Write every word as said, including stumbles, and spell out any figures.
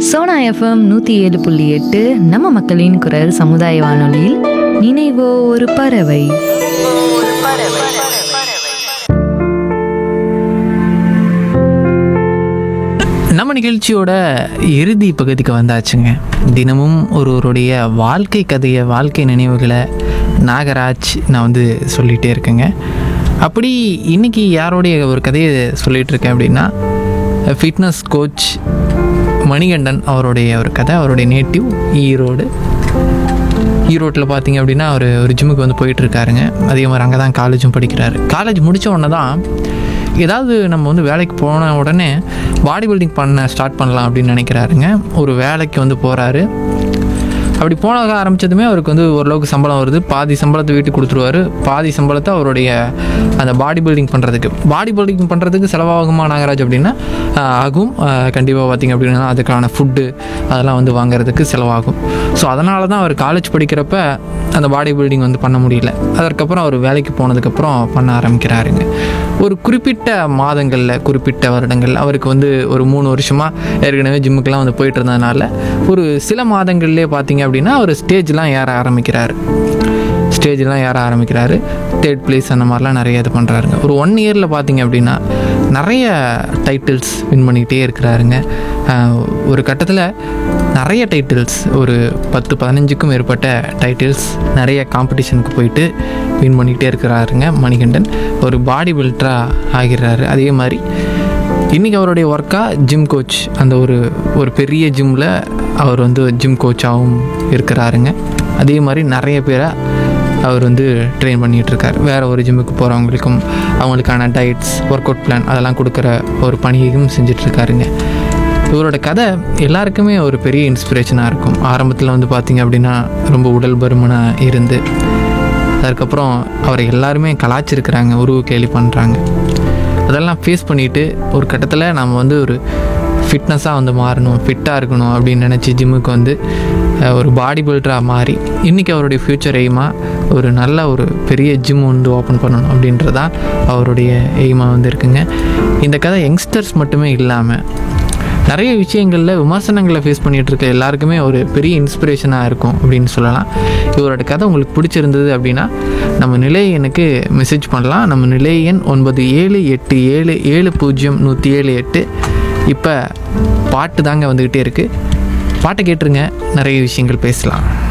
Sona FM நூற்றி ஏழு புள்ளி எட்டு நம்ம மக்களின் குரல் சமுதாய வானொலியில் நினைவோ ஒரு பறவை. நம்ம நிகழ்ச்சியோட இறுதி பகுதிக்கு வந்தாச்சுங்க. தினமும் ஒருவருடைய வாழ்க்கை கதையை, வாழ்க்கை நினைவுகளை நாகராஜ் நான் வந்து சொல்லிகிட்டே இருக்கேங்க. அப்படி இன்றைக்கி யாரோடைய ஒரு கதையை சொல்லிகிட்டு இருக்கேன் அப்படின்னா, ஃபிட்னஸ் கோச் மணிகண்டன் அவருடைய ஒரு கதை. அவருடைய நேட்டிவ் ஈரோடு. ஈரோட்டில் பார்த்தீங்க அப்படின்னா அவர் ஒரு ஜிம்முக்கு வந்து போயிட்டுருக்காருங்க. அதே மாதிரி அங்கே தான் காலேஜும் படிக்கிறாரு. காலேஜ் முடித்த உடனே தான் ஏதாவது நம்ம வந்து வேலைக்கு போன உடனே பாடி பில்டிங் பண்ண ஸ்டார்ட் பண்ணலாம் அப்படின்னு நினைக்கிறாருங்க. ஒரு வேலைக்கு வந்து போகிறாரு. அப்படி போனதாக ஆரம்பித்ததுமே அவருக்கு வந்து ஓரளவுக்கு சம்பளம் வருது. பாதி சம்பளத்தை வீட்டுக்கு கொடுத்துருவார். பாதி சம்பளத்தை அவருடைய அந்த பாடி பில்டிங் பண்ணுறதுக்கு பாடி பில்டிங் பண்ணுறதுக்கு செலவாகுமா நாகராஜ் அப்படின்னா ஆகும். கண்டிப்பாக பார்த்திங்க அப்படின்னா அதுக்கான ஃபுட்டு அதெல்லாம் வந்து வாங்குறதுக்கு செலவாகும். ஸோ அதனால தான் அவர் காலேஜ் படிக்கிறப்ப அந்த பாடி பில்டிங் வந்து பண்ண முடியல. அதற்கப்புறம் அவர் வேலைக்கு போனதுக்கப்புறம் பண்ண ஆரம்பிக்கிறாருங்க. ஒரு குறிப்பிட்ட மாதங்களில், குறிப்பிட்ட வருடங்கள், அவருக்கு வந்து ஒரு மூணு வருஷமாக ஏற்கனவே ஜிம்முக்கெலாம் வந்து போயிட்டு இருந்ததுனால ஒரு சில மாதங்கள்லேயே பார்த்திங்க அப்படின்னா அவர் ஸ்டேஜ்லாம் ஏற ஆரம்பிக்கிறாரு. ஸ்டேஜ்லாம் ஏற ஆரம்பிக்கிறாரு. தேர்ட் பிளேஸ் அந்த மாதிரிலாம் நிறைய இது பண்ணுறாருங்க. ஒரு ஒன் இயரில் பார்த்திங்க அப்படின்னா நிறைய டைட்டில்ஸ் வின் பண்ணிக்கிட்டே இருக்கிறாருங்க. ஒரு கட்டத்தில் நிறைய டைட்டில்ஸ், ஒரு பத்து பதினஞ்சுக்கும் மேற்பட்ட டைட்டில்ஸ் நிறைய காம்படிஷனுக்கு போயிட்டு வின் பண்ணிக்கிட்டே இருக்கிறாருங்க மணிகண்டன். ஒரு பாடி பில்டராக ஆகிறாரு. அதே மாதிரி இன்றைக்கி அவருடைய ஒர்க்காக ஜிம் கோச், அந்த ஒரு ஒரு பெரிய ஜிம்மில் அவர் வந்து ஜிம் கோச்சாகவும் இருக்கிறாருங்க. அதே மாதிரி நிறைய பேரை அவர் வந்து ட்ரெயின் பண்ணிகிட்ருக்கார். வேறு ஒரு ஜிம்முக்கு போகிறவங்களுக்கும் அவங்களுக்கான டயட்ஸ், ஒர்க் அவுட் பிளான் அதெல்லாம் கொடுக்குற ஒரு பணியையும் செஞ்சிட்ருக்காருங்க. இவரோட கதை எல்லாருக்குமே ஒரு பெரிய இன்ஸ்பிரேஷனாக இருக்கும். ஆரம்பத்தில் வந்து பார்த்திங்க அப்படின்னா ரொம்ப உடல் பருமனாக இருந்து, அதுக்கப்புறம் அவரை எல்லாருமே கலாச்சிருக்கிறாங்க, உருவ கேலி பண்ணுறாங்க. அதெல்லாம் ஃபேஸ் பண்ணிவிட்டு ஒரு கட்டத்தில் நம்ம வந்து ஒரு ஃபிட்னஸாக வந்து மாறணும், ஃபிட்டாக இருக்கணும் அப்படின்னு நினச்சி ஜிம்முக்கு வந்து ஒரு பாடி பில்டராக மாறி இன்றைக்கி அவருடைய ஃப்யூச்சர் எய்மாக ஒரு நல்ல ஒரு பெரிய ஜிம் வந்து ஓப்பன் பண்ணணும் அப்படின்றதான் அவருடைய எய்மாக வந்து இருக்குங்க. இந்த கதை யங்ஸ்டர்ஸ் மட்டுமே இல்லாமல் நிறைய விஷயங்களில் விமர்சனங்களை ஃபேஸ் பண்ணிகிட்டு இருக்க எல்லாருக்குமே ஒரு பெரிய இன்ஸ்பிரேஷனாக இருக்கும் அப்படின்னு சொல்லலாம். இவரோட கதை உங்களுக்கு பிடிச்சிருந்தது அப்படின்னா நம்ம நிலைய எண்ணுக்கு மெசேஜ் பண்ணலாம். நம்ம நிலைய எண் ஒன்பது ஏழு எட்டு ஏழு ஏழு பூஜ்ஜியம் நூற்றி ஏழு எட்டு. இப்போ பாட்டு தாங்க வந்துக்கிட்டே இருக்குது. பாட்டை கேட்டுருங்க, நிறைய விஷயங்கள் பேசலாம்.